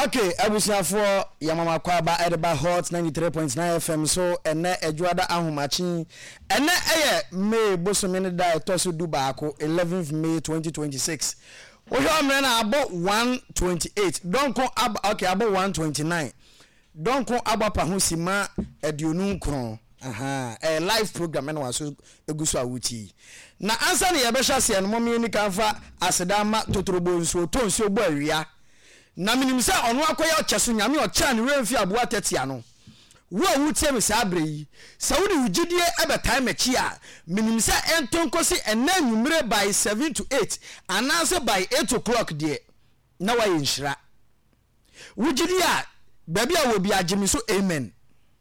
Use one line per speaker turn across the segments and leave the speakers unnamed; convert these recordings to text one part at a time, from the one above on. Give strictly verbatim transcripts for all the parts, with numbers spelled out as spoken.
Okay, abusia for Yamama Kwaba Edeba Hot ninety-three point nine F M so ene Ejuada Ahumachi ene eye May Bosomene da Tosu Dubako eleventh May twenty twenty-six. Ojo amena about one twenty-eight. Don't go ab okay about one twenty-nine. Don't go abapa ho sima eduonu nkron. Aha, a live program ene waso eguso awuti. Na ansa ne yebehwa se eno momi ni kanfa asedama totrobo nso tonso bo awia. Na minimisa onu akoya ocheso nyame ocha ne remfi aboa tetia no wo wutie me sa abre saudi ugidie ebe time echi a minimisa entonkosi ena nwumre by seven to eight anase by eight o'clock die na wa yinhira ugidie a baby a wo bi agimi so amen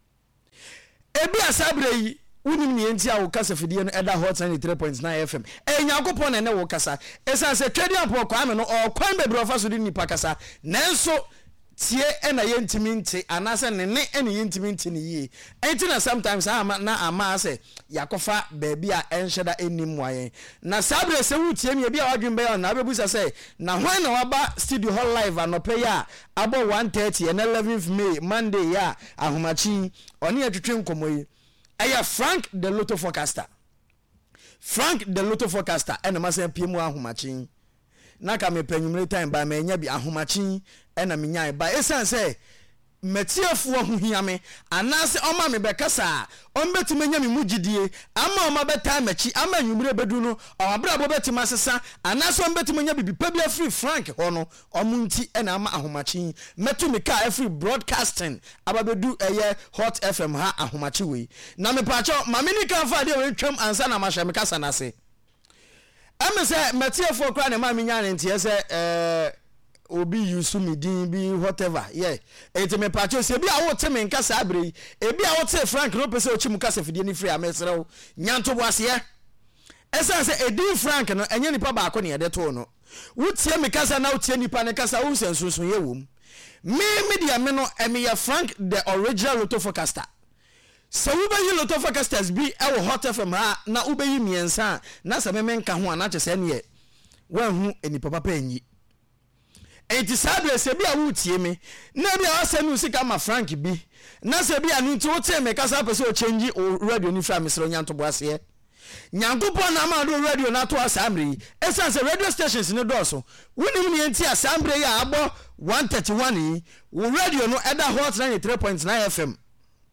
ebi asabre yi unim ne enti a wo kasa fidie no eda hot ninety-three point nine F M e nyankopon na ne wo kasa esa se twedi ampo kwa me no o kwan bebre ofa so di nipa kasa nanso tie ena yentimi nti anase ne ne ena yentimi nti ne yi enti na sometimes ama na ama se yakofa baby a enheda enim waye na sabre se wutie me bia wadwen be na abebusa se na hwan na waba studio hall live anope ya abo one thirty and eleventh May Monday ya ahomachi oni atwetwe nkomoyi Aya Frank the Lotto Forecaster. Frank the Lotto Forecaster ena masa piemu ahomachi. Na ka me panyumre time ba me nya bi ahomachi ena me nyan ba esan say metiefu ho hiame anase oma me bekasa ombetime nya me mugidie ama oma beta machi ama nwumre bedu no obra bo betima sesa anase ombetime nya bibi pa free Frank ho no omunti ena ama ahomachi metu me ka every broadcasting ababedu eye Hot F M ha ahomachi we na me pacho mamini kan fa de we twam ansa na mahye me kasa na se ame se metiefu kra ne ma me nya ne ntie se eh obi yusu mi din bi whatever yeah enti me pacho se bi a wo teme nkasa abre e bi a wo te Frank no pese ochimu kasa fidie ni free amesrew nyanto boase ye esa se edin Frank no enye nipa ba ko ne yede to no wutie me kasa na wutie nipa ne kasa wo sensunsun ye wom me media me no eme ya Frank the original Lotto Forecaster so we be Lotto Forecasters bi e wo Hot F M ha na ube yi miensa na se me menka ho ana chese ne ye wanhu enipa papa enyi enti sabre se bia wutie me na bia wasenu sika ma Frank bi na se bia nu nti wote me kasa pese o change o radio ni fra mesro nyanto boase nyankopon na ma do radio na to asambre esan se radio stations ne doso wonim ne enti asambre ya abo one thirty-one wo radio no eda Hot ninety-three point nine F M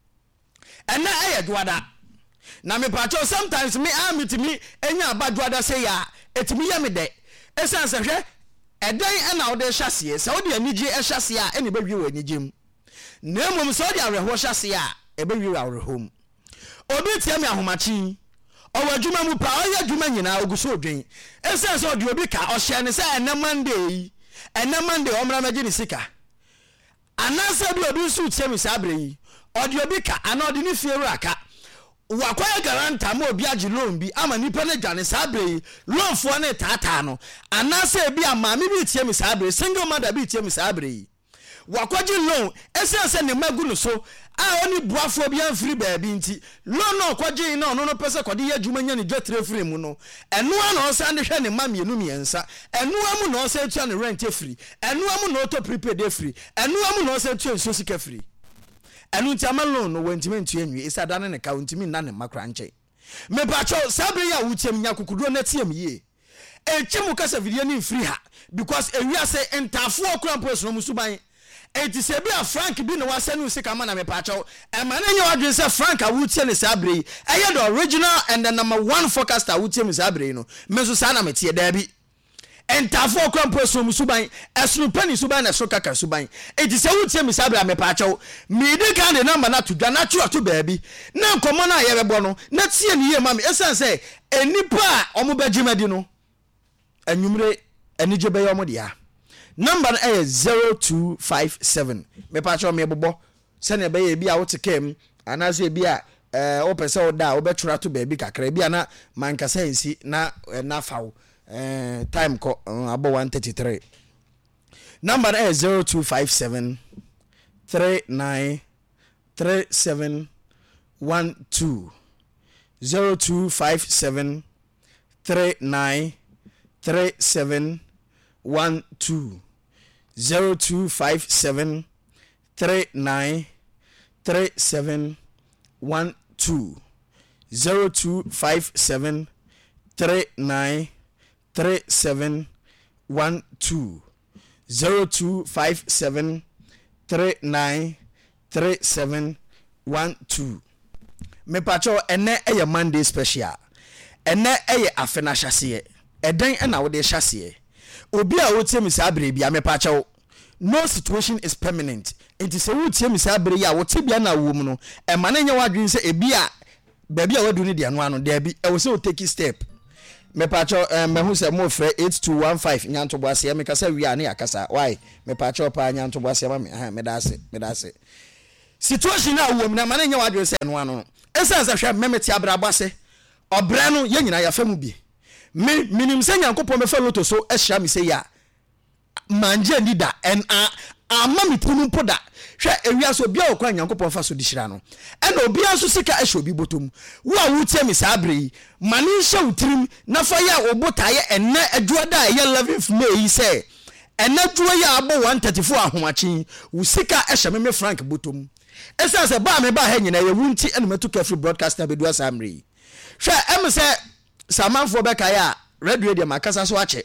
ena eye duada na me pacho sometimes me am it me enya abaduada say ya etimi ya me de esan se hwe edan ena wo de hyasie se wo de anije ehyasie a ene bewie wo anigem na emom se wo de awerho hyasie a e bewie wo awerhom obi tie me ahomachi owo adwuma mu pa oya adwuma nyina oguso odwen ese se o de obi ka o hye ne se ene Monday ene Monday o mra magi ni sika anase bi obi su tie me sabre yi o de obi ka ana o de ni fieru aka wakwaya garanta mo obi agi loan bi ama nipa ne dwane sabre loan fo ne tata no anase bi ama mi bi tie mi sabre single mother bi tie mi sabre wakwaji loan esense ne magu no so a oni buafo bi anfiri baabi nti loan no kwaji na ono no pese kwade ye adwuma nya ne dwatre free mu no eno ana o san de hwe ne mamie no miensa eno amu na o se tua ne rent free eno amu na o to prepaid free eno amu na o se tua nso sika free enu ntiama loan no wantimi ntu enwi isa dane ne ka wantimi na ne makra nche me pacho sabre ya wutiem nya kukudo na tiem ye echimu kasa video ni free ha because ewia se entafo okran post no musuban enti se bia Frank bi no wasenu sika ma na me pacho e ma na nya wadwen se Frank a wutie ne sabre yi eye the original and the number one forecaster wutiem sabre no me so sa na me tie da bi entafo okran post no musuban esunu pani suban na so kaka suban enti se wutie me sabre me pacho me de kan de number na to dwa na chu to baabi na nkomo na ye bebo no na tie ne ye ma me esan se enipa omo bagimadi no anwumre anije be yo mo dia number na zero two five seven me pacho me bebo se ne be ye bia wo tekem anaso bia eh wo pese wo da wo betura to baabi kakra bia na mankasa ensi na na fawo Uh, time ko uh, about one thirty-three. Number is zero two five seven three nine three seven one two zero two five seven three nine three seven one two zero two five seven three nine three seven one two zero two five seven three nine three seven one two zero two five seven three nine three seven one two. Me pacho ene eye Monday special. Ene eye afena hyase. Eden ena wo de hyase. Obi a wo tie mi sa abre bia me pacho. No situation is permanent. Enti se wo tie mi sa abre ya wo tie bia na wo mu no. E ma na nya wadwen se ebi a baabi a wadu ni de ano ano de bi e wo se o take step. Me pacho me hu se mo frɛ eight two one five nyanto boase me kasa wi ane akasa. Why? Me pacho pa nyanto boase ma me ha me da se me da se. Situation na wo mu na ma na nya wadwen se ano ano. Esa sa hwɛ memeti abrabase. Obre no ye nyina ya fa mu bi. Me minim se Nyankopɔn me fa loto so ehia me se ya. Manje ndida en a ama mitunu poda. Hwɛ ewia so bia okwa Nyankopɔn fa so di hira no. Ɛna obi aso sika ehwe obi botom. Wo a wo tie me sa abre yi, mane nhye wutirim na fa ya obotaye enne adwoada ye eleventh May yi se. Enne adwo ya abo one thirty-four ahomachi. Wo sika ehwe me Frank botom. Esa se ba me ba ha nyina ye wunti ene metu Carefree broadcaster bedu asamre. Hwɛ em se samanfo beka ya radio de makasa so ache.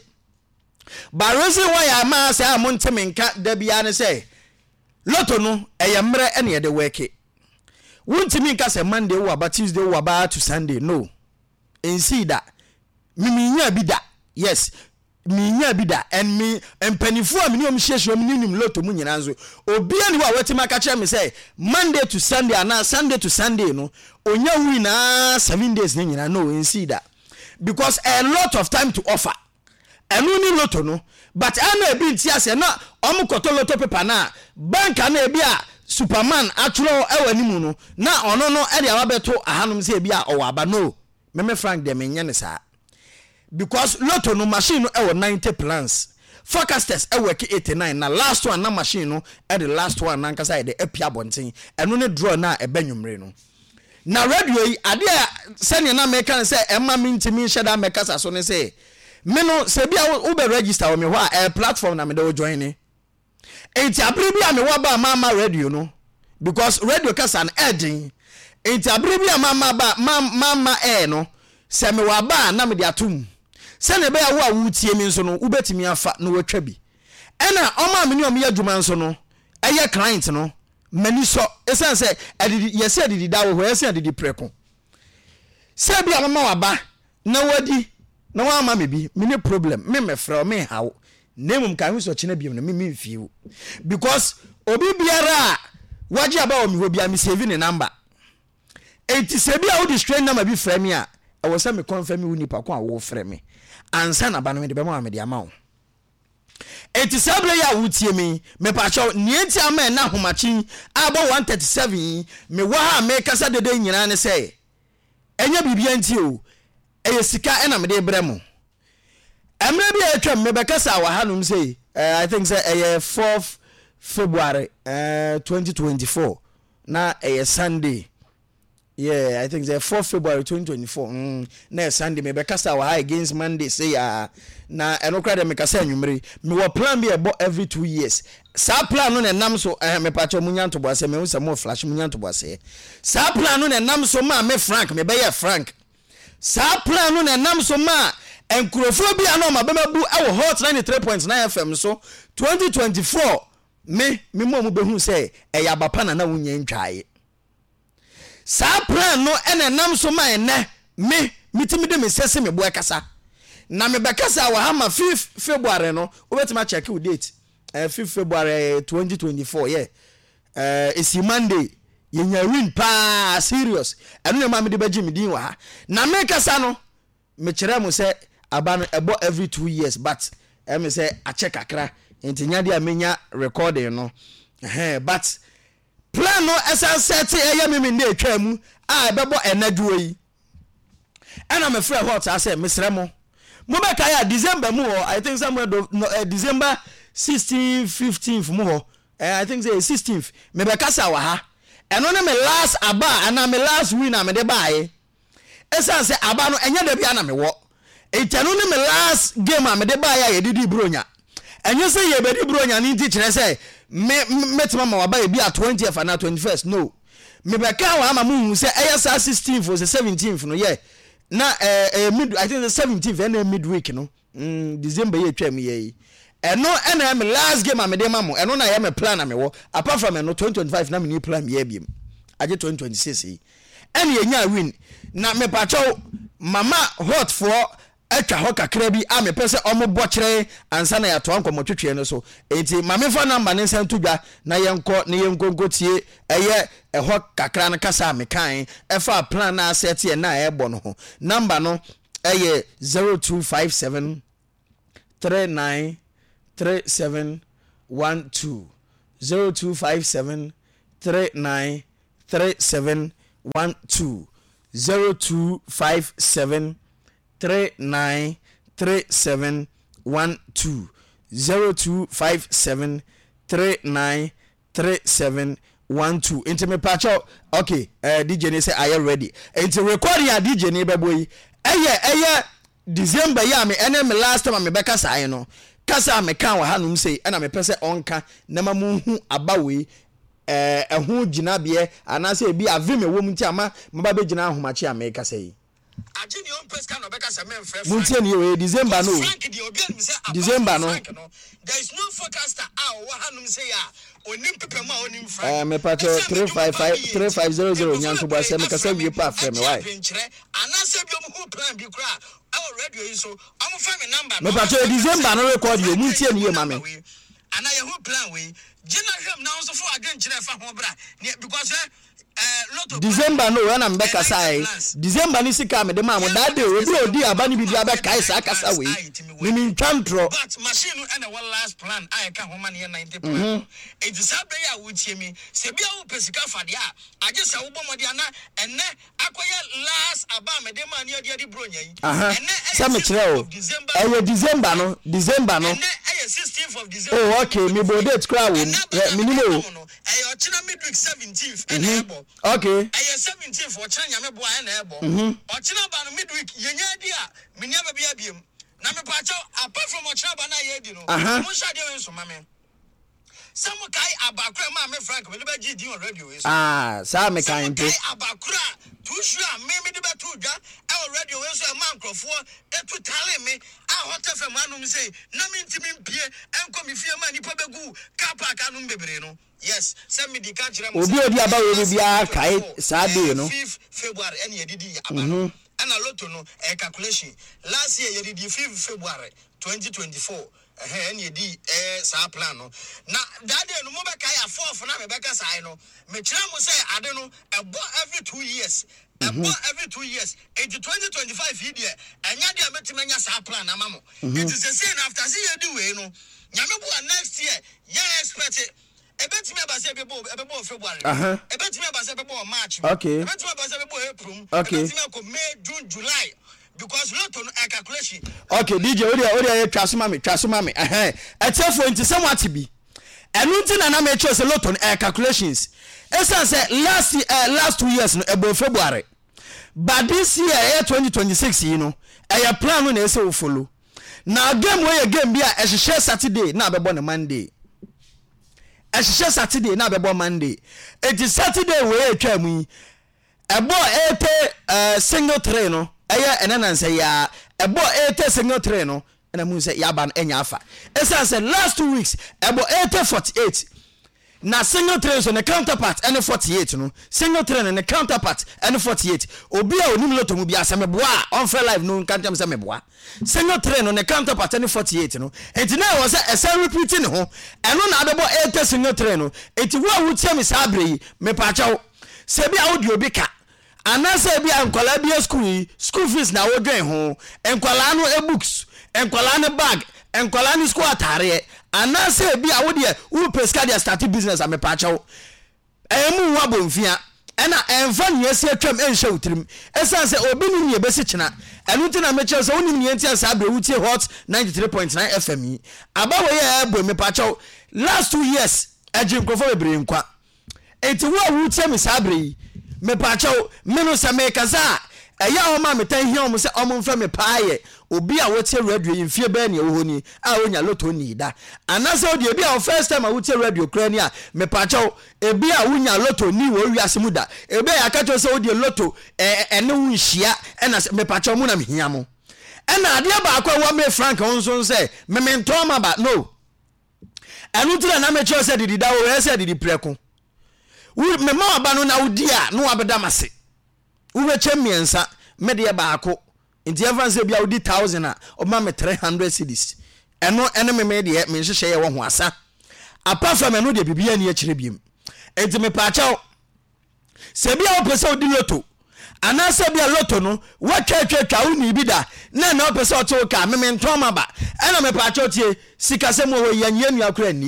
Ba reason why ya ma se amonte menka da bia ne se loto no eye mre ene ye de work. Wunti minka se Monday wo aba Tuesday wo aba to Sunday no. Ensi da. Miminya bi da. Yes. Minya bi da and me empanifo a mini om hyehye om ninim loto mu nyina nzo. Obi ani wa wati maka kire me say Monday to Sunday ana Sunday to Sunday no onya wi na seven days ni nyina no ensi da. Because a lot of time to offer. Enu ni loto no but ana ebi ntiase na om koto loto paper na bank ana ebi a Superman aturo ewa nimu no na ono no e de ababeto ahanum se ebi a owaba no meme Frank de menye ne saa. Because loto no machine no e ninety plans. Forecasters e work eighty-nine na last one na machine no e the last one na nkasa e de epia bonten eno ne draw na e banwumre no. Na radio yi ade sene na me kan say e ma mintimi hyeda me kasa so ne say me no se bia wo be register wo me ho a platform na me de wo join ni. Enti abre bia me wo ba mama radio no because radio kasa na edin. Enti abre bia mama ba mama e no se me wa ba na me de atum. Sene be ya wo a wutie mi nso no ubetimi afa no watwa bi ena oma me ni om ya dwuma nso no eye client no mani so esan se adidi yesi adidi da wo yesi adidi preko se bia mama wa ba na wadi na wa ama me bi me ne problem me me frɛ me hawo nemum kan so chine bi me me mfiu because obi biara waji aba o mi ho bia me save ne number enti se bia wo di strain number bi frɛ me a e wo se me confirm me woni pa ko a wo frɛ me ansa na ba no me de be ma me de ama wo enti sable ya wutie mi me pa cho nienti ama na homachi abo one thirty-seven me wa ha me kasa dede nyina ne se enya bibia nti o eye sika ena me de bremo emre bia etwa me be kasa wa hanum say uh, I think say eye fourth February uh, twenty twenty-four na eye Sunday. Yeah, I think the fourth February twenty twenty-four. Mm, next Sunday me be kasa wa against Monday say ya na eno kra de me kasa anwumre me wo plan be ebo every two years. Sa plan no na nam so eh me pacho munya nto boase me hu mo flash munya nto boase. Sa plan no na nam so ma me Frank me be ye Frank. Sa plan no na nam so ma enkurofo bia no ma be mabu e wo Hot ninety-three point nine F M so twenty twenty-four me me mo mu be hu say e ya bapa na na wunya ntwae. Sa plan no ene nam so man ne me mitimi de me sese me boa kasa na me bekasa wa ha ma fifth February no obetima check you date uh, fifth February twenty twenty-four yeah uh it's Monday yenya win pa serious eno ne ma me de baji me din wa ha na me kasa no me kire mo se aba no ebo every two years but e me say a check akra entinya de amenya recording no eh but plan no esa set eya me me na etwa mu a bebo enaduo yi ana me frɛ hot ase mesrɛ mo mo be ka ya December mu ho I think somewhere do, no, uh, December sixteenth fifteenth mu ho uh, I think say sixteenth me be kasa wa ha eno ne me last aba ana me last win am de baaye esa se aba no enya da bia na me wo etano ne me last game am de baaye ye didi bronya and you say you be bro nyane ti kire say me metima ma waba e bi at twentieth and twenty-first no me be ka wa ama mu say e yes sixteenth or seventeenth no yeah na eh eh mid I think the seventeenth and midweek no mm December ye twam ye eno ena me last game am de ma mo eno na ye me plan am wo apart from eno twenty twenty-five na me ni plan ye biem age twenty twenty-six yi ene ye nya win na me pacho mama hot for atwa ho kakra bi a me pese omo bokyere ansa na ya to anko motwetwe no so enti mame fa number ne nsan tudwa na yenko ne yenkonko tie eye eho kakra na kasa me kan efa plan na set ye na ebo no ho number no eye zero two five seven three nine three seven one two zero two five seven three nine three seven one two zero two five seven three nine three seven one two zero two five seven three nine three seven one two. Into me patcho. Okay, uh, D J ne say are you ready? Into recording ya D J ne be boy. Eye eye December ya me ene me last time me be kasa ye no. Kasa me kan wa hanum say na me pese onka na ma mu hu aba we eh ehu gina be anase bi ave me wo mu nti ama mba be gina ahomache a me kasa yi.
Ajini on pesca no beka se men frɛ
Muntie ni we December no. December no.
There is no forecaster ah wo hanum say ya onim pepe ma onim frank.
Eh me patcho three five five three five zero zero nyanto bo se me kasa wie pa frɛ me why.
Anase bi omo ho plan bi kra our radio yi so omo fa me number.
Me patcho December no record you muntie ni ye ma me.
Ana ye ho plan we. Gina hwem na so for adwen kyerɛ fa ho bra because uh,
December no when I'm back aside December ni sika me de ma mo that day we do odi abani bi dia be kai sa kasa we ni mi twantro
but machine and one last plan I ka ho man ninety plan it is sabe ya wo tie mi se bia wo pesika fade a age se wo bomode ana enne akoye last aba me de ma ni odi adi bronya yi
enne sa me kire o eh December no December no
enne eh sixteenth of December
oh okay me bo date kra wo mi ni no
eh o china midweek seventeenth enne ebo
okay
eh seventeenth for china nyame bo enne ebo o china ba no midweek yenya di a me nya ba bia biem na me pa cho apart from o china ba na ye di no mo sha de we so mame some kai abakura ma me frank me be gi di on radio we so
ah sa me kan pe
abakura tu sure me me de be tu dwa e on radio we so e man krofo e tu tale me a hot fm anum say na me ntimi mpie enko me fie ma ni pa begu car park anum bebre no yes send me the country mo
obi odi aba we bia kai sa day no
fifth February ene yedidi aba no ana loto no e calculation last year yedidi fifth February twenty twenty-four eh ene yedi eh sa plan no na that day no mo be kai fourth na me be ka sai no me kira mo say ade no ebo every two years ebo every two years into twenty twenty-five here enya dia metimanya sa plan na mamo it is the same after see yedi we no nyame bo next year yeah expect it ebetimi abase bebo ebebo February ebetimi abase bebo March ebetimi abase bebo April ebetimi ko May June July because lot on a calculation
okay D J odia odia twaso mame twaso mame eh etefo nti se what bi enu nti na na me chose lot on air calculations esa say last uh, last two years no ebo February but this year twenty twenty-six you know e plan no na ese wo follow na game we game bia e hye Saturday na bebo na Monday e hye Saturday na bebo Monday it is Saturday we atwa mu ebo ete uh, single three no eye enana say ya ebo ete single three no na mu say ya ban enya afa esa say last two weeks ebo ete forty-eight na single three so ne counterpart and forty-eight no single three and the counterpart and forty-eight obi a onim loto mu bia asem boa on fair life no kan tem say boa single three no ne counterpart and forty-eight no enti na was a say repeating ho eno na abebo eight single three no enti wo a wutie me sabre me pa chawo se bia audio bi ka anase bia nkwala bia school school fees na wo dwen ho nkwala no e-books nkwala no bag nkwala no school atare anase bia wo de wo pesca dia start business am pa chawo emu wa bonfia ena enfa nyese atwam enhye utrim esan se obi ni ye besi kina enu nti na meche se onim ni enti asa abre wutie hot ninety-three point nine F M aba we ye bo me pa chawo last two years agim krofo bebre nkwa enti wo wutie me sabre me pa chawo menu se me kaza eya o ma metan hia o se o mo mfa me paaye obi a wote radio yimfie ba ne wo ni a onya lotto ni da anase o de ebi a first time a wote radio kra ni a me pa chaw ebi a wonya lotto ni wo wiase mu da ebi a ka chaw se o de lotto eh ene wo nhia ena me pa chaw mu na me hia mo ena ade ba akwa wo me Frank onso se me me nto ma ba no enu tira na me chaw se didi da wo se didi preko wo me ma ba no na wodi a no abeda mase wo be chem miensa me de ba ako nti everyone say bia wodi one thousand a o ma me three hundred cedis eno ene me me de me hyehyɛ ye wo ho asa apart from eno de bibia ni akire biem enti me pa chaw se bia wo pese odi lotto ana se bia lotto no wa twatwatwa wo ni bi da na na wo pese o to ka me me nto ma ba ena me pa chaw tie sikasem wo yanye nu akora ni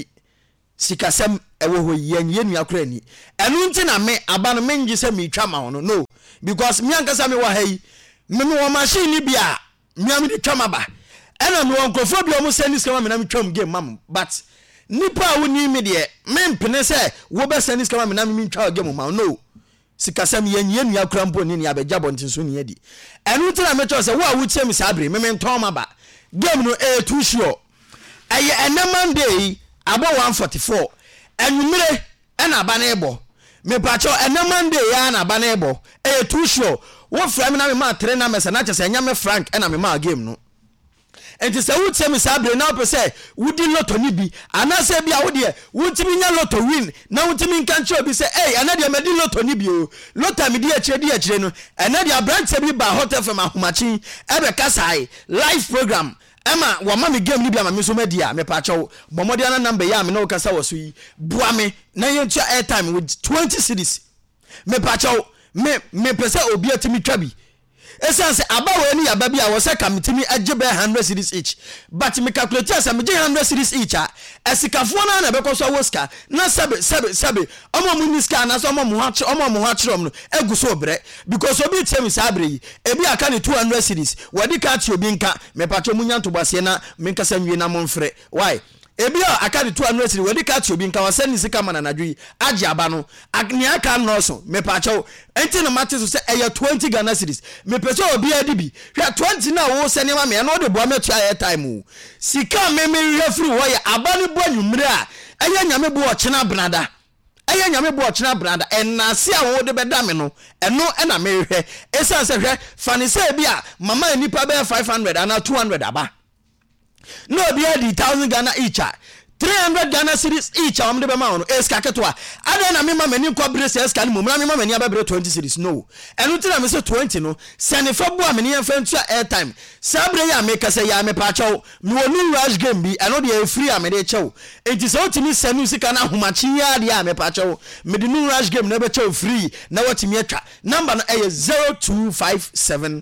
sikasem ewo ho yanye nu akora ni eno nti na me aba no me ngi se me twa ma no no because me ankasa me wa hai me me wa machine ni bia me am di twama ba ena me won krofo bia mo send skama me na me twam game mam but nipa wo ni me de me mpene se wo be send skama me na me twa game mam no sikasam yanye nu akora mpo ni ni abegya bontin so ni adi enu tira me twa se wo a wo tie me sabre me me nton ma ba game no e too sure aye ena Monday abo one forty-four enumere ena ba na ebo me pacho ena Monday ya na ba na ebo e too sure wo fra me na me ma tre na mesa na chese enya me Frank ena me ma game no enti se wo tie me sabre na wo se wudi lotto ni bi ana se bia wo de wutimi nya lotto win na wutimi nka nche obi se eh ana de me di lotto ni bi o lotto me di akire di akire no ana de branch bi ba hotel from ahomachi ebe kasai live program ema wa ma me game ni bia ma me so media me pa chaw bomodi ana number ya me no kasa waso yi bua me na yentua airtime with twenty cedis me pa chaw me me pese obi atimi twabi esanse abawo ni ya babi a wo se kamitimi agebe one hundred cedis each but me calculate as me one hundred cedis each a esikafo na na bekoso woska na sabe sabe sabe omo mu niska na so omo mu ha omo mu ha chirom no eguso bre because obi temi sabre yi ebi aka ni two hundred cedis wadi ka ti obi nka me pacho munya ntobase na me nkasa nwie na monfre why ebi aka di two hundred cedis wadi ka ti obi nka wase ni sika mana nadwi agi aba no agni aka no so me pacho enti na mate so se eya twenty Ghana cedis me peso obi adi bi hwa twenty na wo se ne ma me no de bo ametu aye time sika me me refri wo ya aba ni bo anwumre a eya nyame bo ochena brada eya nyame bo ochena brada enase a wo de beda me no eno ena me hwe esa se hwe fani se bi a mama nipa be five hundred ana two hundred aba no be the one thousand Ghana each three hundred Ghana cedis each am de be ma no eska ketwa ada na me ma mani kwa brace eska ni mo na me ma mani ababre twenty cedis no enu tira me se twenty no sene fa bo amani en fa ntua airtime sabre ya me kase ya me pa chaw me wonu rush game bi eno de free am de chaw enti so timi senu sika na homachi ya de ya me pa chaw me de nu rush game na be chaw free na watimi atwa number no e zero two five seven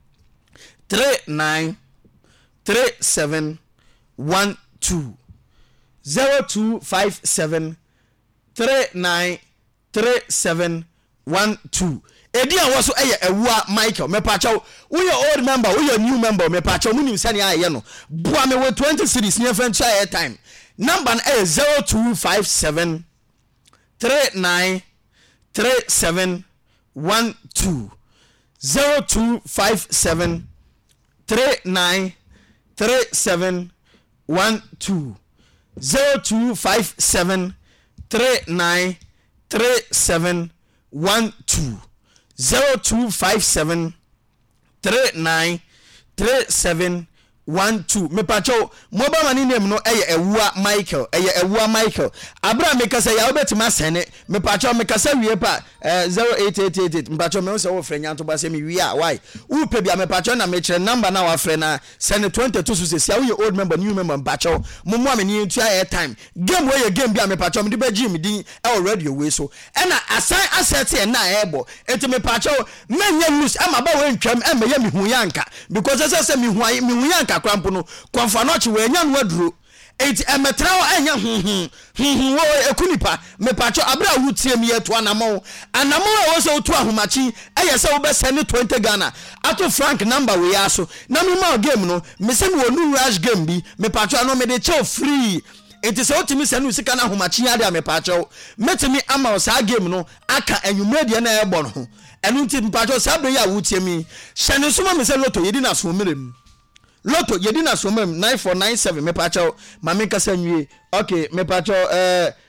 three nine three seven one two zero two five seven three nine three seven one two edi a wo so eye ewua Michael me pa chaw wo your old member wo your new member me pa chaw munim sane aye no boa me with twenty series near friend try time number is zero two five seven three nine three seven one two zero two five seven three nine three seven one two zero two five seven three nine three seven one two zero two five seven three nine three seven one two me pacho mobile money name no eye ewua Michael eye ewua Michael abra me kasa ya obetima sene me pacho me kasa wie pa zero eight eight eight eight me pacho me so wo frenya to ba se me wie a why wo pe bia me pacho na me kire number na wa frɛ na send twenty-two so se sia wo old member new member pacho momo ameni ntua air time game we ye game bia me pacho me de ba gi me din e radio we so e na assign asset e na ebo enti me pacho menye news e ma ba we ntwam e me ye me hu yanka because se se me hu me hu yanka kwampo no kwamfa no chi we nya no aduro enti emetra wo anya hu hu wo ekunipa me pacho abra wutie me yeto anamo anamo wo so to ahomachi eye se wo be send twenty Ghana ato Frank number we aso na me ma game no me se me wonu rush game bi me pacho no me de che free enti se otimi se no sika na homachi ade amepacho metimi ama o sa game no aka enwumre de na ebo no enu nti mpacho sa be ya wutiemi hyene so ma me se loto yedi na so merem loto yedi na so merem nine four nine seven mepacho ma me kasa nwie okay mepacho eh